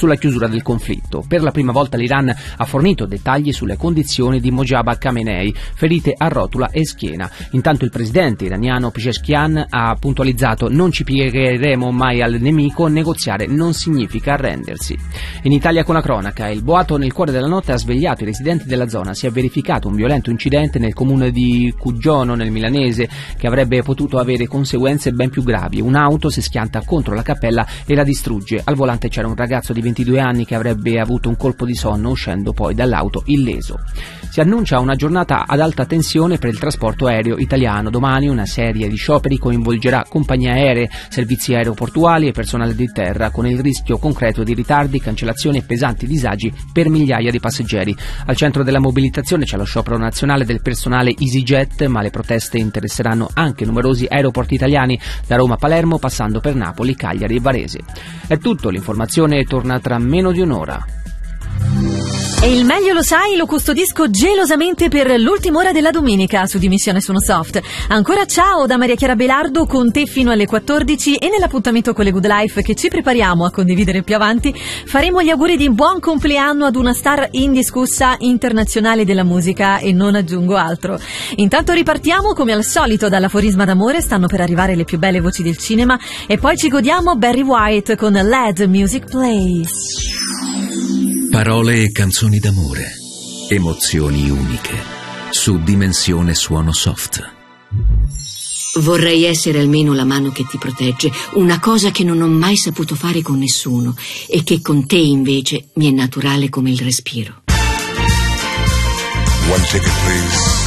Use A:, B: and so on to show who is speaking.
A: sulla chiusura del conflitto. Per la prima volta l'Iran ha fornito dettagli sulle condizioni di Mojtaba Khamenei, ferite a rotula e schiena. Intanto il presidente iraniano Pezeshkian ha puntualizzato: non ci piegheremo mai al nemico, negoziare non significa arrendersi. In Italia con la cronaca, il boato nel cuore della notte ha svegliato i residenti della zona. Si è verificato un violento incidente nel comune di Cuggiono, nel milanese, che avrebbe potuto avere conseguenze ben più gravi. Un'auto si schianta contro la cappella e la distrugge. Al volante c'era un ragazzo di 22 anni che avrebbe avuto un colpo di sonno, uscendo poi dall'auto illeso. Si annuncia una giornata ad alta tensione per il trasporto aereo italiano. Domani una serie di scioperi coinvolgerà compagnie aeree, servizi aeroportuali e personale di terra, con il rischio concreto di ritardi, cancellazioni e pesanti disagi per migliaia di passeggeri. Al centro della mobilitazione c'è lo sciopero nazionale del personale EasyJet, ma le proteste interesseranno anche numerosi aeroporti italiani, da Roma a Palermo passando per Napoli, Cagliari e Varese. È tutto, l'informazione torna tra meno di un'ora.
B: E il meglio lo sai, lo custodisco gelosamente per l'ultima ora della domenica su Dimissione Sono Soft. Ancora ciao da Maria Chiara Belardo, con te fino alle 14, e nell'appuntamento con le Good Life che ci prepariamo a condividere più avanti faremo gli auguri di buon compleanno ad una star indiscussa internazionale della musica, e non aggiungo altro. Intanto ripartiamo come al solito dall'aforisma d'amore, stanno per arrivare le più belle voci del cinema e poi ci godiamo Barry White con Let Music Play.
C: Parole e canzoni d'amore, emozioni uniche, su Dimensione Suono Soft.
D: Vorrei essere almeno la mano che ti protegge, una cosa che non ho mai saputo fare con nessuno e che con te invece mi è naturale come il respiro.
E: One ticket, please.